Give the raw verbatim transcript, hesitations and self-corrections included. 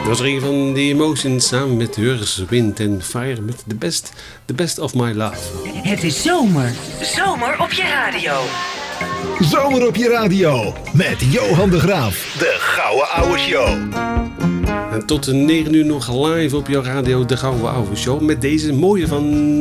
Dat was er een van The Emotions samen met Earth, Wind and Fire met The Best, The Best of My Love. Het is zomer. Zomer op je radio. Zomer op je radio met Johan de Graaf. De Gouden Ouwe Show. En tot negen uur nog live op jouw radio, De Gouden Ouwe Show. Met deze mooie van